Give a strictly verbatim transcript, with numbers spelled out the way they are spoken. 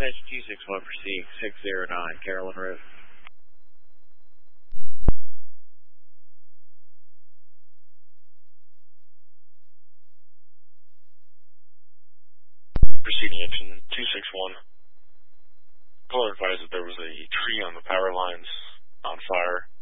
Dispatch two six one, proceeding six zero nine, Carolyn Road. Proceeding engine two six one. Caller advised that there was a tree on the power lines on fire.